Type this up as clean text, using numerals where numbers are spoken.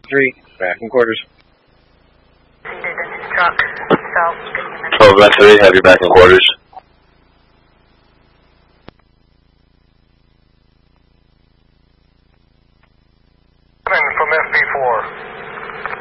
3, back in quarters. Seated in his truck, south. 12 by 3, have you back in quarters. Coming from FB4.